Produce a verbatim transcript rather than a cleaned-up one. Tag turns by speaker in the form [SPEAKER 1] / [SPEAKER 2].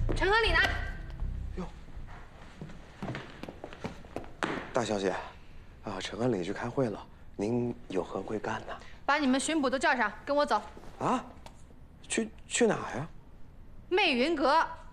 [SPEAKER 1] 陈和礼呢？
[SPEAKER 2] 哟，大小姐，啊，陈和礼去开会了，您有何贵干呢？
[SPEAKER 1] 把你们巡捕都叫上，跟我走。
[SPEAKER 2] 啊，去去哪呀？
[SPEAKER 1] 媚云阁。